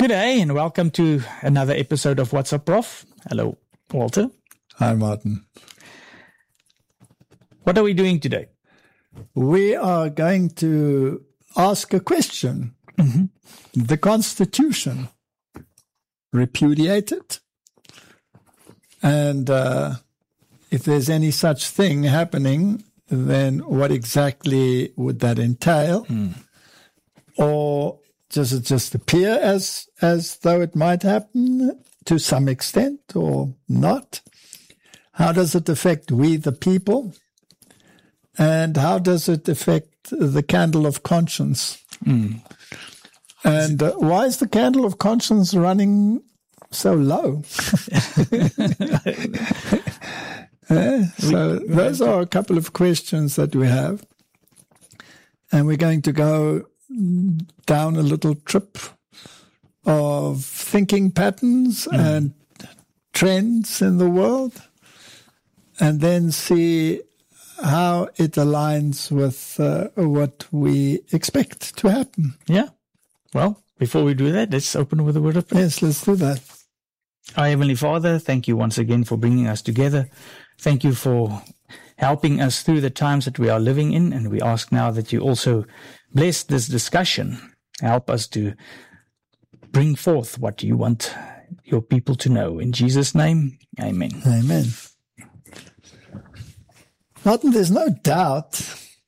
Good day and welcome to another episode of What's Up, Prof. Hello, Walter. Hi, Martin. What are we doing today? We are going to ask a question. The Constitution, repudiate it? And if there's any such thing happening, then what exactly would that entail? Or does it just appear as though it might happen to some extent or not? How does it affect we the people? And how does it affect the candle of conscience? And why is the candle of conscience running so low? So those are a couple of questions that we have. And we're going to go down a little trip of thinking patterns and trends in the world, and then see how it aligns with what we expect to happen. Yeah. Well, before we do that, let's open with a word of prayer. Yes, let's do that. Our Heavenly Father, thank you once again for bringing us together. Thank you for helping us through the times that we are living in, and we ask now that you also bless this discussion. Help us to bring forth what you want your people to know. In Jesus' name, amen. Amen. Martin, there's no doubt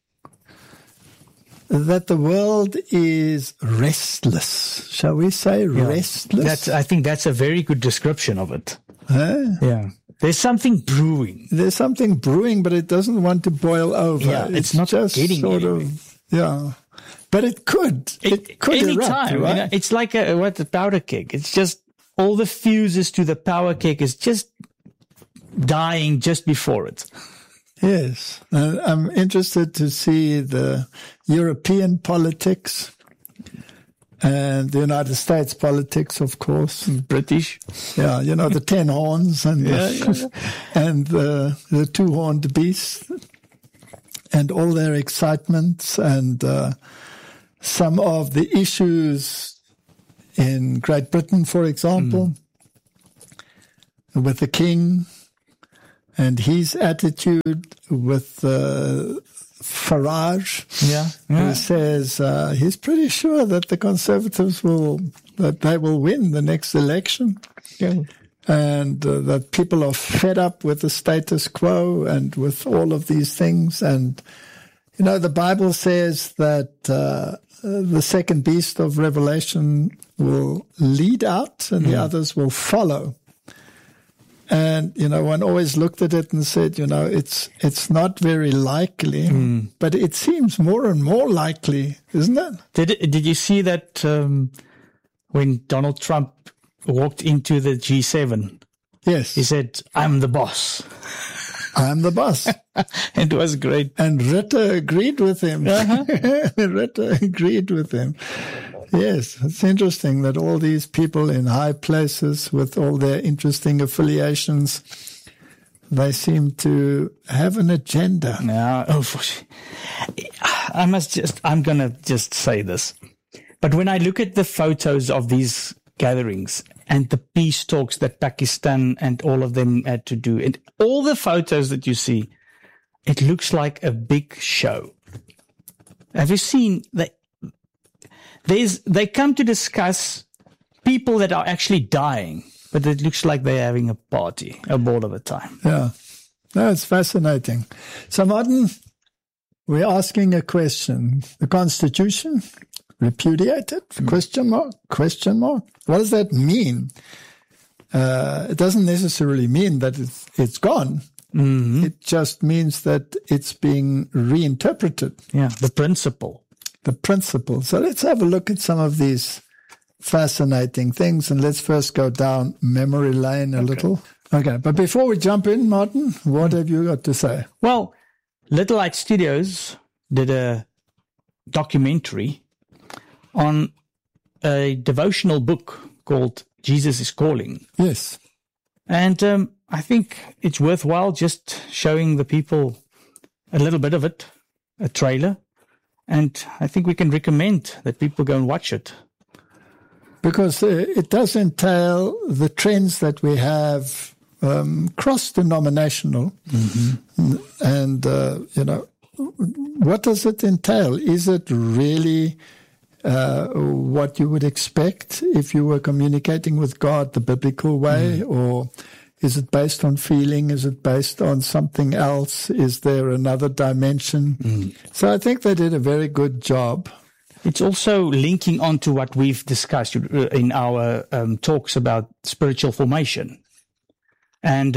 that the world is restless. Shall we say restless? I think that's a very good description of it. Huh? Yeah. There's something brewing. There's something brewing, but it doesn't want to boil over. Yeah, it's not just getting sort anywhere. of, yeah. But it could. It could any erupt, time. right? You know, it's like a powder keg. It's just all the fuses to the power keg is just dying just before it. Yes. I'm interested to see the European politics and the United States politics, of course. British. Yeah, you know, the 10 horns and and the two-horned beast and all their excitements and some of the issues in Great Britain, for example, with the king and his attitude with Farage, who says he's pretty sure that the Conservatives will win the next election, and that people are fed up with the status quo and with all of these things. And you know, the Bible says that the second beast of Revelation will lead out, and the others will follow. And, you know, one always looked at it and said, you know, it's not very likely, but it seems more and more likely, isn't it? Did you see that when Donald Trump walked into the G7? Yes. He said, "I'm the boss." I'm the boss. It was great. And Rutte agreed with him. Rutte agreed with him. Yes, it's interesting that all these people in high places with all their interesting affiliations, they seem to have an agenda. I'm going to just say this. But when I look at the photos of these gatherings and the peace talks that Pakistan and all of them had to do, and all the photos that you see, it looks like a big show. Have you seen that? They come to discuss people that are actually dying, but it looks like they're having a party, a ball of a time. Yeah. No, it's fascinating. So, Martin, we're asking a question. The Constitution, repudiated? Question mark? Question mark? What does that mean? It doesn't necessarily mean that it's gone. It just means that it's being reinterpreted. Yeah, the principle. The principle. So let's have a look at some of these fascinating things, and let's first go down memory lane a little. Okay, but before we jump in, Martin, what have you got to say? Well, Little Light Studios did a documentary on a devotional book called Jesus is Calling. Yes. And I think it's worthwhile just showing the people a little bit of it, a trailer. And I think we can recommend that people go and watch it. Because it does entail the trends that we have cross-denominational. Mm-hmm. And, what does it entail? Is it really what you would expect if you were communicating with God the biblical way? Or is it based on feeling? Is it based on something else? Is there another dimension? So I think they did a very good job. It's also linking on to what we've discussed in our talks about spiritual formation. And,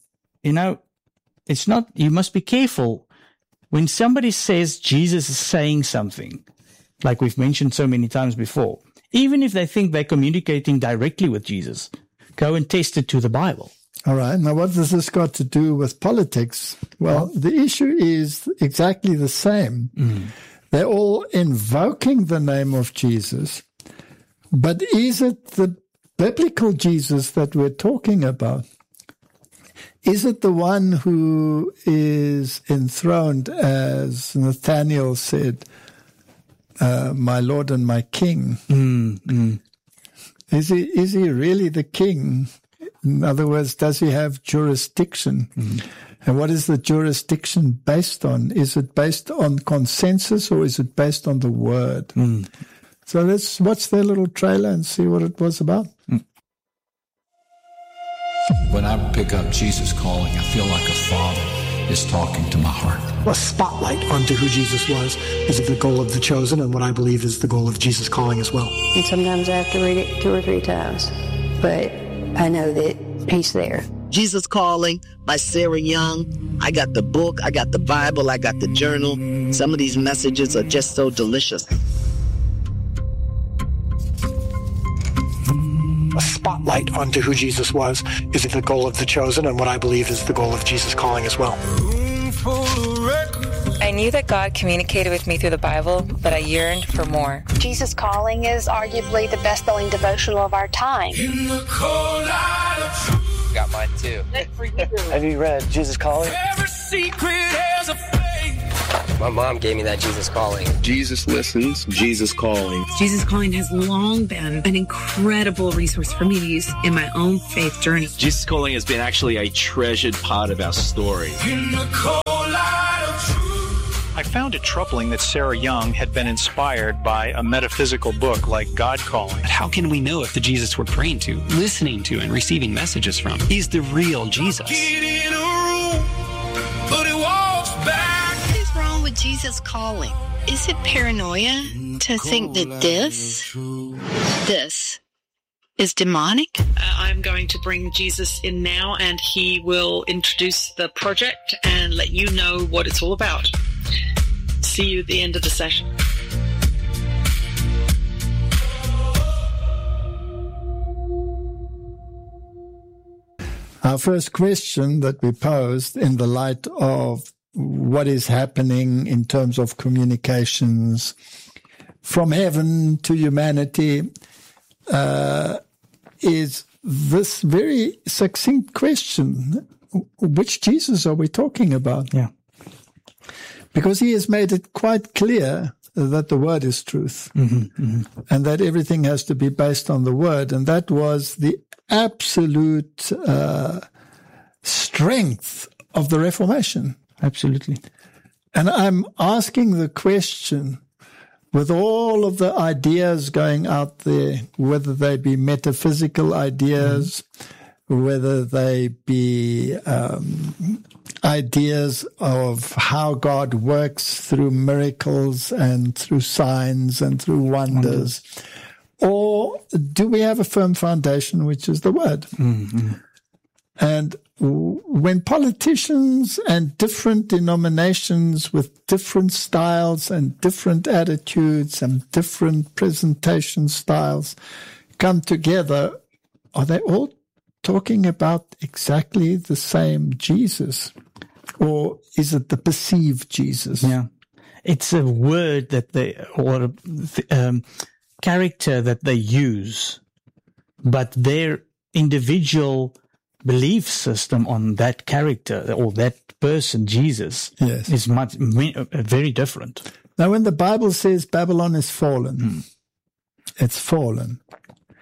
it's not, you must be careful. When somebody says Jesus is saying something, like we've mentioned so many times before, even if they think they're communicating directly with Jesus, go and test it to the Bible. All right. Now, what does this got to do with politics? Well, the issue is exactly the same. They're all invoking the name of Jesus, but is it the biblical Jesus that we're talking about? Is it the one who is enthroned, as Nathaniel said, my Lord and my King? Is he really the King? In other words, does he have jurisdiction? And what is the jurisdiction based on? Is it based on consensus or is it based on the word? So let's watch their little trailer and see what it was about. When I pick up Jesus Calling, I feel like a father is talking to my heart. A spotlight onto who Jesus was is the goal of The Chosen, and what I believe is the goal of Jesus Calling as well. And sometimes I have to read it 2 or 3 times, but I know that he's there. Jesus Calling by Sarah Young. I got the book, I got the Bible, I got the journal. Some of these messages are just so delicious. A spotlight onto who Jesus was is the goal of The Chosen, and what I believe is the goal of Jesus Calling as well. I knew that God communicated with me through the Bible, but I yearned for more. Jesus Calling is arguably the best-selling devotional of our time. Got mine too. Have you read Jesus Calling? My mom gave me that Jesus Calling. Jesus Listens, Jesus Calling. Jesus Calling has long been an incredible resource for me to use in my own faith journey. Jesus Calling has been actually a treasured part of our story. I found it troubling that Sarah Young had been inspired by a metaphysical book like God Calling. But how can we know if the Jesus we're praying to, listening to, and receiving messages from is the real Jesus? What is wrong with Jesus Calling? Is it paranoia to think that this is demonic? I'm going to bring Jesus in now, and he will introduce the project and let you know what it's all about. See you at the end of the session. Our first question that we posed in the light of what is happening in terms of communications from heaven to humanity is this very succinct question: which Jesus are we talking about? Yeah. Because he has made it quite clear that the word is truth, and that everything has to be based on the word. And that was the absolute strength of the Reformation. Absolutely. And I'm asking the question, with all of the ideas going out there, whether they be metaphysical ideas, whether they be ideas of how God works through miracles and through signs and through wonders, or do we have a firm foundation, which is the word? And when politicians and different denominations with different styles and different attitudes and different presentation styles come together, are they all talking about exactly the same Jesus? Or is it the perceived Jesus? Yeah. It's a word that or character that they use, but their individual belief system on that character or that person, Jesus, is very different. Now, when the Bible says Babylon is fallen, it's fallen.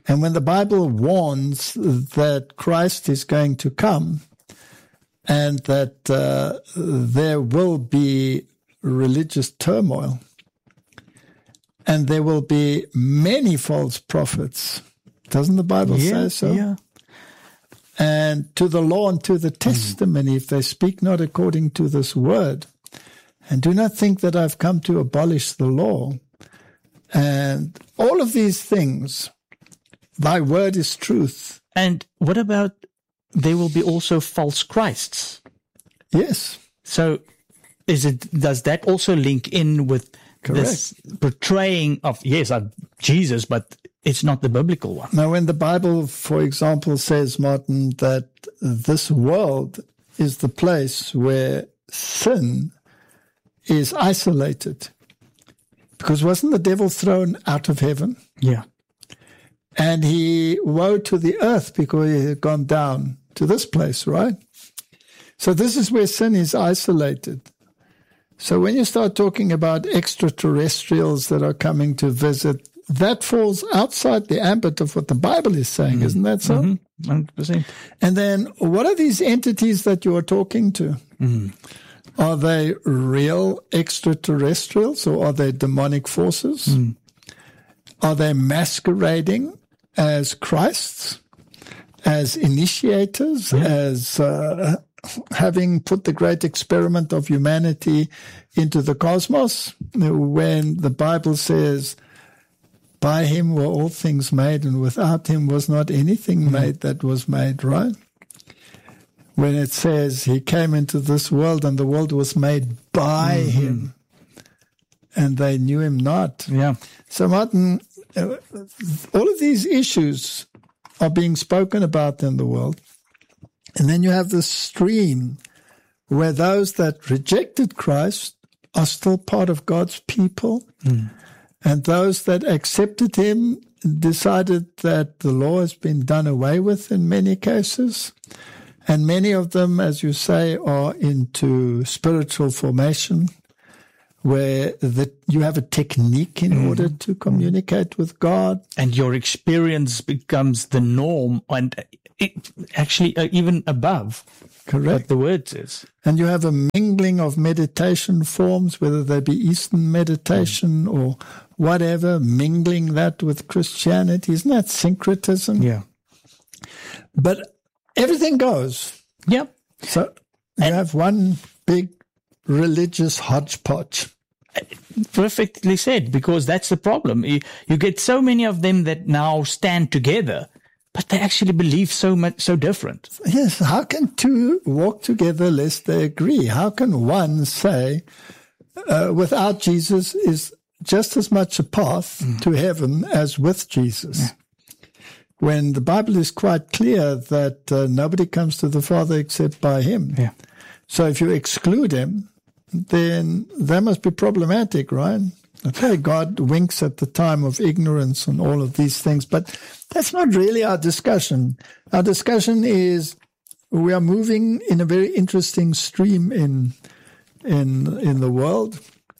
And when the Bible warns that Christ is going to come and that there will be religious turmoil and there will be many false prophets, doesn't the Bible say so? Yeah. And to the law and to the testimony, if they speak not according to this word, and do not think that I've come to abolish the law. And all of these things, thy word is truth. And what about there will be also false Christs? Yes. So does that also link in with this portraying of, Jesus, but it's not the biblical one? Now, when the Bible, for example, says, Martin, that this world is the place where sin is isolated, because wasn't the devil thrown out of heaven? Yeah. And woe to the earth because he had gone down to this place, right? So this is where sin is isolated. So when you start talking about extraterrestrials that are coming to visit, that falls outside the ambit of what the Bible is saying, isn't that so? 100%. And then what are these entities that you are talking to? Are they real extraterrestrials or are they demonic forces? Are they masquerading as Christs, as initiators, as having put the great experiment of humanity into the cosmos? When the Bible says, by him were all things made, and without him was not anything made that was made, right? When it says he came into this world and the world was made by him and they knew him not. Yeah. So, Martin, all of these issues are being spoken about in the world. And then you have this stream where those that rejected Christ are still part of God's people. And those that accepted him decided that the law has been done away with in many cases. And many of them, as you say, are into spiritual formation, where you have a technique in order to communicate with God. And your experience becomes the norm, and it actually even above what the word says. And you have a mingling of meditation forms, whether they be Eastern meditation or whatever, mingling that with Christianity. Isn't that syncretism? Yeah. But everything goes. Yep. So you have one big religious hodgepodge. Perfectly said, because that's the problem. You get so many of them that now stand together, but they actually believe so different. Yes. How can two walk together lest they agree? How can one say, without Jesus is just as much a path to heaven as with Jesus? Yeah. When the Bible is quite clear that nobody comes to the Father except by him. Yeah. So if you exclude him, then that must be problematic, right? Okay, God winks at the time of ignorance and all of these things, but that's not really our discussion. Our discussion is we are moving in a very interesting stream in the world.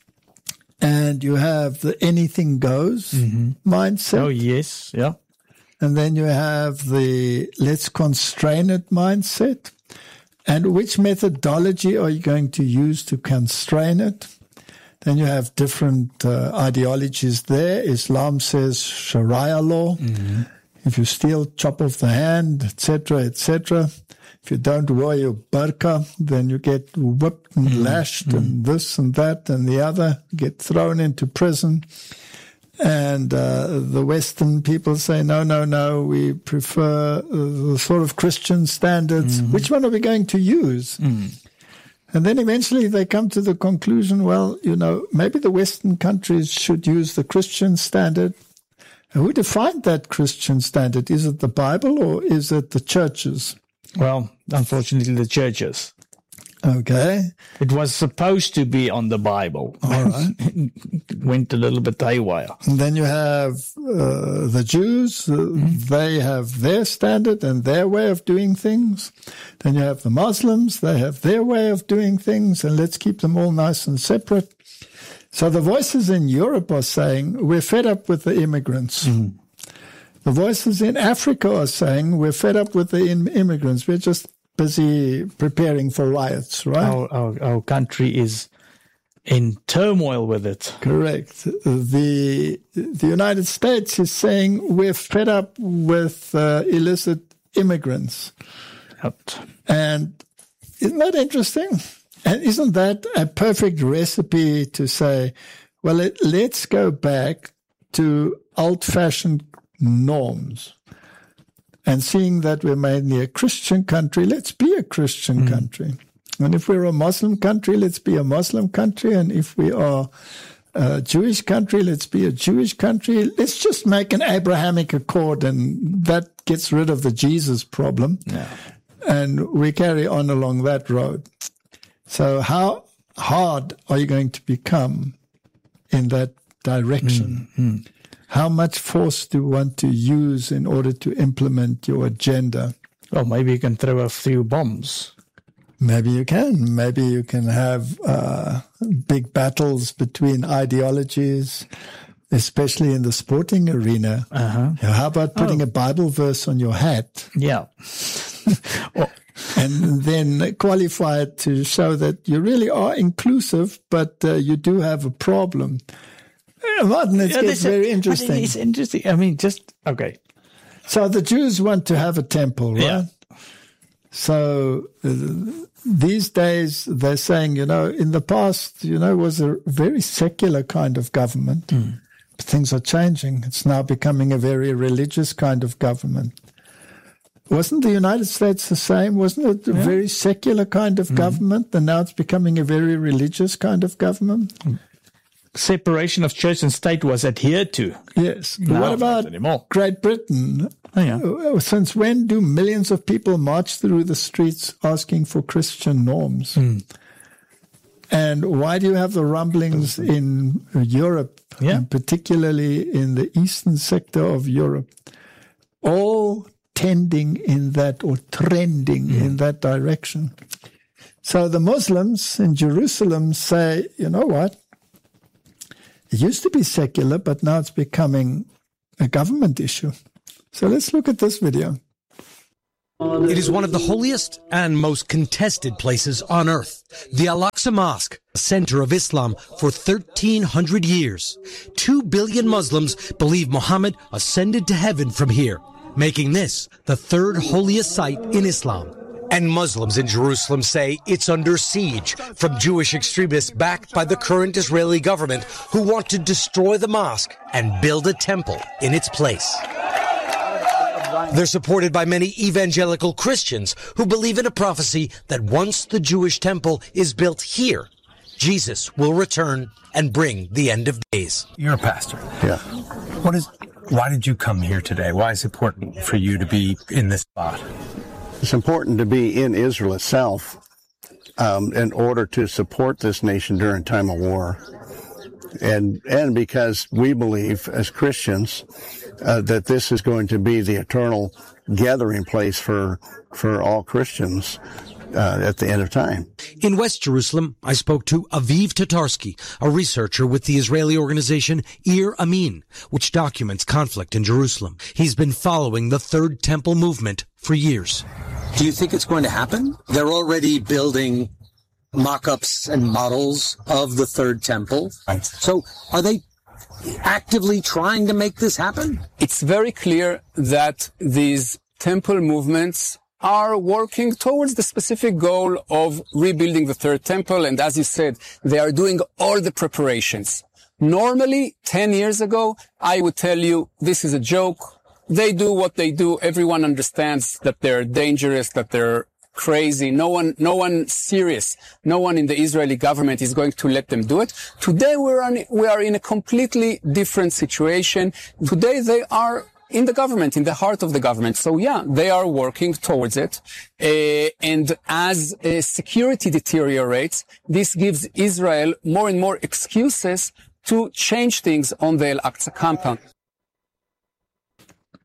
And you have the anything goes mindset. Oh, yes, yeah. And then you have the let's constrain it mindset. And which methodology are you going to use to constrain it? Then you have different ideologies there. Islam says Sharia law. If you steal, chop off the hand, etc., etc. If you don't wear your burqa, then you get whipped and lashed and this and that and the other, get thrown into prison. And the Western people say, no, we prefer the sort of Christian standards. Which one are we going to use? And then eventually they come to the conclusion, well, maybe the Western countries should use the Christian standard. And who defined that Christian standard? Is it the Bible or is it the churches? Well, unfortunately, the churches. Okay. It was supposed to be on the Bible. All right. It went a little bit haywire. And then you have the Jews. They have their standard and their way of doing things. Then you have the Muslims. They have their way of doing things. And let's keep them all nice and separate. So the voices in Europe are saying, we're fed up with the immigrants. The voices in Africa are saying, we're fed up with the immigrants. We're just busy preparing for riots, right? Our country is in turmoil with it. Correct. The United States is saying we're fed up with illicit immigrants. Yep. And isn't that interesting? And isn't that a perfect recipe to say, well, let's go back to old-fashioned norms? And seeing that we're mainly a Christian country, let's be a Christian country. And if we're a Muslim country, let's be a Muslim country. And if we are a Jewish country, let's be a Jewish country. Let's just make an Abrahamic Accord, and that gets rid of the Jesus problem. Yeah. And we carry on along that road. So how hard are you going to become in that direction? How much force do you want to use in order to implement your agenda? Well, maybe you can throw a few bombs. Maybe you can. Maybe you can have big battles between ideologies, especially in the sporting arena. How about putting a Bible verse on your hat? Yeah. And then qualify it to show that you really are inclusive, but you do have a problem. Martin, it gets very interesting. It's interesting. I mean, okay. So the Jews want to have a temple, right? Yeah. So these days they're saying, in the past, was a very secular kind of government. But things are changing. It's now becoming a very religious kind of government. Wasn't the United States the same? Wasn't it a very secular kind of government? And now it's becoming a very religious kind of government? Separation of church and state was adhered to. Yes. But what about Great Britain? Since when do millions of people march through the streets asking for Christian norms? And why do you have the rumblings in Europe, and particularly in the eastern sector of Europe, all tending in that or trending in that direction? So the Muslims in Jerusalem say, you know what? It used to be secular, but now it's becoming a government issue. So let's look at this video. It is one of the holiest and most contested places on earth. The Al-Aqsa Mosque, a center of Islam for 1,300 years. 2 billion Muslims believe Muhammad ascended to heaven from here, making this the third holiest site in Islam. And Muslims in Jerusalem say it's under siege from Jewish extremists backed by the current Israeli government who want to destroy the mosque and build a temple in its place. They're supported by many evangelical Christians who believe in a prophecy that once the Jewish temple is built here, Jesus will return and bring the end of days. You're a pastor. Yeah. Why did you come here today? Why is it important for you to be in this spot? It's important to be in Israel itself in order to support this nation during time of war. And because we believe as Christians that this is going to be the eternal gathering place for all Christians at the end of time. In West Jerusalem, I spoke to Aviv Tatarsky, a researcher with the Israeli organization Ir Amin, which documents conflict in Jerusalem. He's been following the Third Temple movement for years. Do you think it's going to happen? They're already building mock-ups and models of the Third Temple. Right. So are they actively trying to make this happen? It's very clear that these temple movements are working towards the specific goal of rebuilding the Third Temple. And as you said, they are doing all the preparations. Normally, 10 years ago, I would tell you this is a joke. They do what they do. Everyone understands that they're dangerous, that they're crazy. No one serious. No one in the Israeli government is going to let them do it. Today we are in a completely different situation. Today they are in the government, in the heart of the government. So yeah, they are working towards it. And as security deteriorates, this gives Israel more and more excuses to change things on the Al-Aqsa compound.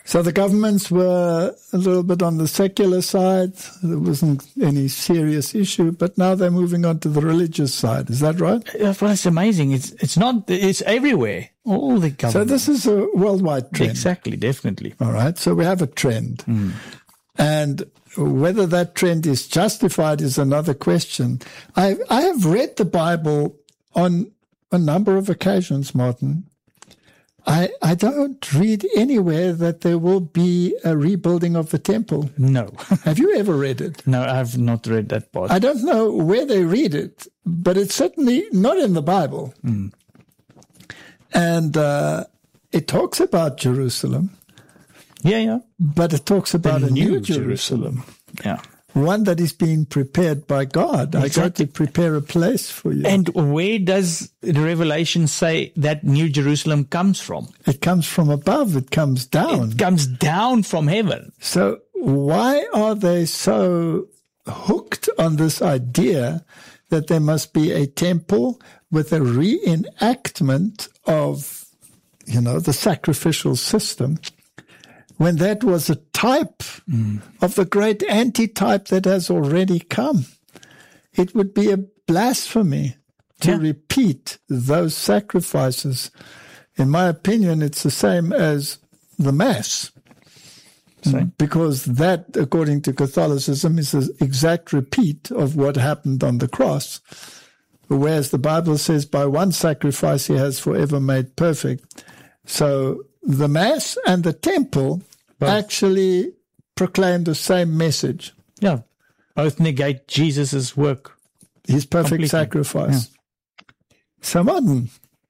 So the governments were a little bit on the secular side. There wasn't any serious issue, but now they're moving on to the religious side. Is that right? Well, it's amazing. It's everywhere. All the governments. So this is a worldwide trend. Exactly, definitely. All right. So we have a trend. And whether that trend is justified is another question. I have read the Bible on a number of occasions, Martin. I don't read anywhere that there will be a rebuilding of the temple. No. Have you ever read it? No, I've not read that part. I don't know where they read it, but it's certainly not in the Bible. And it talks about Jerusalem. Yeah. But it talks about a new Jerusalem. Yeah. One that is being prepared by God. Exactly. I got to prepare a place for you. And where does the Revelation say that New Jerusalem comes from? It comes from above. It comes down. It comes down from heaven. So why are they so hooked on this idea that there must be a temple with a reenactment of, the sacrificial system, when that was a type of the great antitype that has already come? It would be a blasphemy to repeat those sacrifices. In my opinion, it's the same as the Mass. Because that, according to Catholicism, is an exact repeat of what happened on the cross. Whereas the Bible says, by one sacrifice he has forever made perfect. So the Mass and the temple actually proclaim the same message. Yeah. Both negate Jesus' work. His perfect sacrifice. Yeah. So, Martin,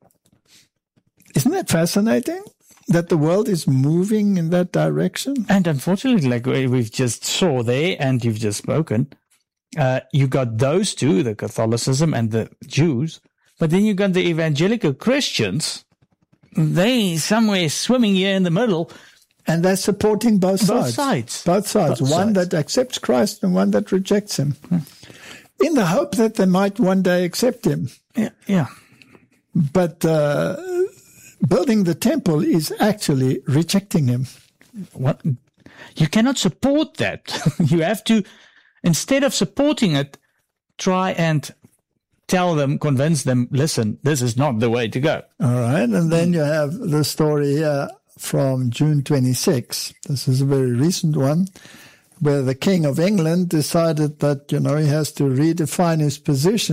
isn't that fascinating that the world is moving in that direction? And unfortunately, like we've just saw there and you've just spoken, you got those two, the Catholicism and the Jews, but then you got the evangelical Christians. They somewhere swimming here in the middle. And they're supporting both sides. Both sides. One that accepts Christ and one that rejects him. In the hope that they might one day accept him. Yeah. But building the temple is actually rejecting him. What? You cannot support that. You have to, instead of supporting it, try and tell them, convince them, listen, this is not the way to go. All right. And then you have the story here from June 26. This is a very recent one, where the King of England decided that, he has to redefine his position